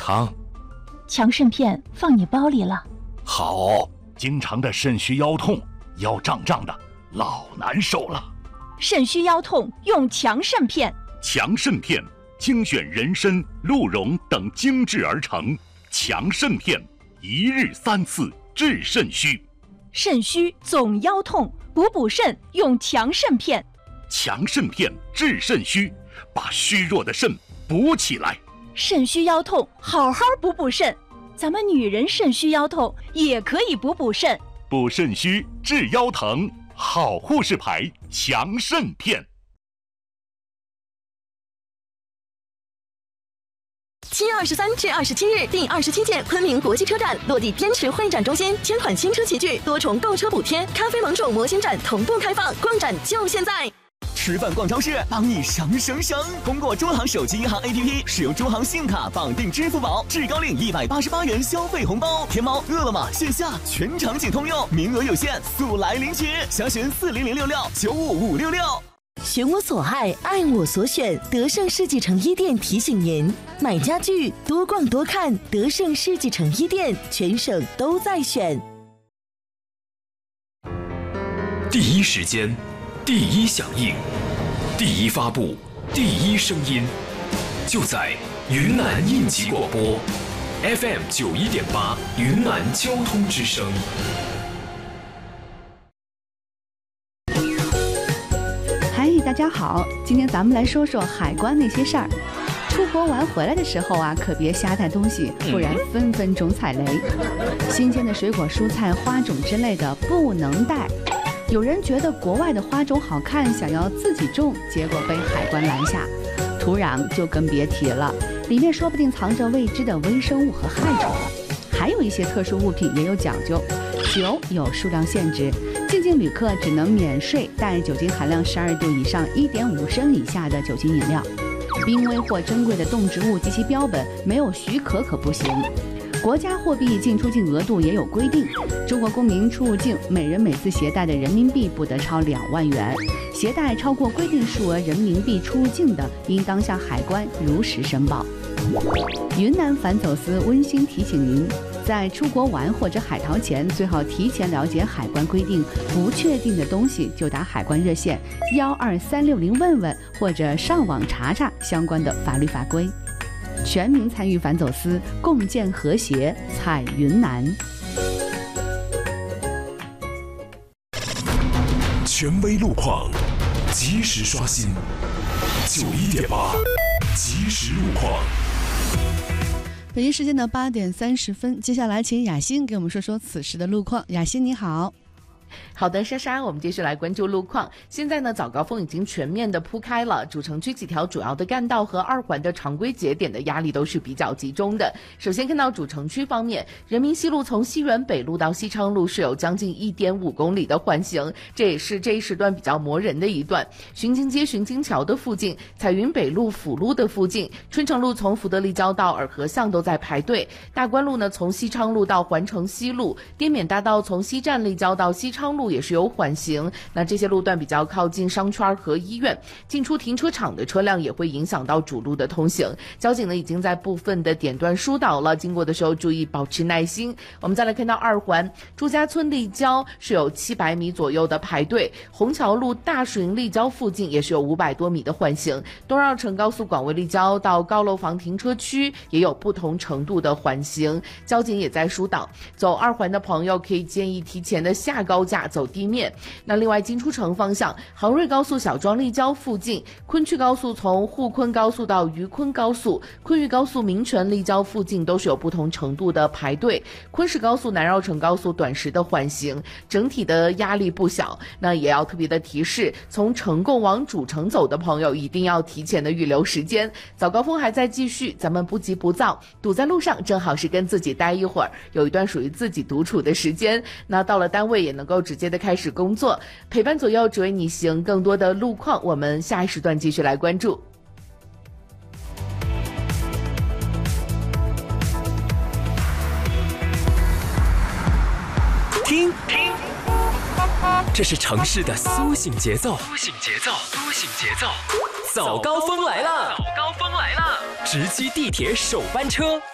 康。 强肾片放你包里了。 好，经常的肾虚腰痛，腰胀胀的，老难受了。 肾虚腰痛用强肾片。 强肾片精选人参、鹿茸等精制而成，强肾片一日3次治肾虚。 肾虚总腰痛，补肾用强肾片。 强肾片治肾虚，把虚弱的肾补起来。 肾虚腰痛好好补肾，咱们女人肾虚腰痛也可以补肾。 补肾虚治腰疼，好护士牌强肾片。 7月23至27日，第27届昆明国际车展落地滇池会展中心，千款新车齐聚，多重购车补贴，咖啡盟主模型展同步开放，逛展就现在！ 吃饭逛超市，帮你省！通过中行手机银行 APP， 使用中行信用卡绑定支付宝，至高领188元消费红包。天猫、饿了么线下全场景通用，名额有限，速来领取！详询40066955566。 选我所爱，爱我所选。德胜世纪城一店提醒您：买家具多逛多看，德胜世纪城一店，全省都在选。 第一时间，第一响应，第一发布，第一声音，就在云南应急广播 FM 91.8云南交通之声。 嗨，大家好，今天咱们来说说海关那些事儿。出国玩回来的时候啊，可别瞎带东西，不然分分钟踩雷。新鲜的水果、蔬菜、花种之类的不能带。有人觉得国外的花种好看，想要自己种，结果被海关拦下。土壤就更别提了，里面说不定藏着未知的微生物和害虫。还有一些特殊物品也有讲究，酒有数量限制，进境旅客只能免税带酒精含量12度以上、1.5升以下的酒精饮料。濒危或珍贵的动植物及其标本没有许可可不行。国家货币进出境额度也有规定，中国公民出境每人每次携带的人民币不得超2万元，携带超过规定数额人民币出境的，应当向海关如实申报。云南反走私温馨提醒您，在出国玩或者海淘前，最好提前了解海关规定，不确定的东西就打海关热线12360问问，或者上网查查相关的法律法规。全民参与反走私，共建和谐，彩云南。 权威路况，及时刷新。91.8，即时路况。 北京时间的8点30分，接下来请雅欣给我们说说此时的路况。雅欣你好。 好的，莎莎，我们继续来关注路况。现在呢，早高峰已经全面的铺开了，主城区几条主要的干道和2环的常规节点的压力都是比较集中的。首先看到主城区方面，人民西路从西园北路到西昌路是有将近1.5公里的缓行，这也是这一时段比较磨人的一段。巡经街、巡经桥的附近，彩云北路、辅路的附近，春城路从福德立交到洱河巷都在排队。大关路呢，从西昌路到环城西路，滇缅大道从西站立交到西昌路也是有缓行，那这些路段比较靠近商圈和医院，进出停车场的车辆也会影响到主路的通行。交警呢已经在部分的点段疏导了，经过的时候注意保持耐心。我们再来看到2环朱家村立交是有700米左右的排队，虹桥路大顺立交附近也是有500多米的缓行。东绕城高速广卫立交到高楼房停车区也有不同程度的缓行，交警也在疏导。走2环的朋友可以建议提前的下高架走地面。那另外进出城方向，杭瑞高速小庄立交附近，昆曲高速从沪昆高速到渝昆高速，昆渝高速民权立交附近都是有不同程度的排队。昆石高速南绕城高速短时的缓行，整体的压力不小。那也要特别的提示，从城贡往主城走的朋友一定要提前的预留时间。早高峰还在继续，咱们不急不躁，堵在路上正好是跟自己待一会儿，有一段属于自己独处的时间。那到了单位也能够直接的开始工作，陪伴左右，只为你行。更多的路况，我们下一时段继续来关注。 听，这是城市的苏醒节奏。苏醒节奏，苏醒节奏。早高峰来了，早高峰来了，直击地铁首班车。